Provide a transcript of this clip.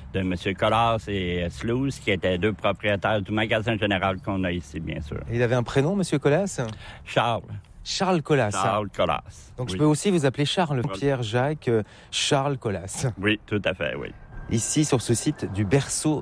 de M. Collas et Sluice, qui étaient deux propriétaires du magasin général qu'on a ici, bien sûr. Il avait un prénom, Monsieur Collas? Charles. Charles Collas. Charles Collas. Donc oui. Je peux aussi vous appeler Charles, Pierre, Jacques, Charles Collas. Oui, tout à fait, oui. Ici, sur ce site du berceau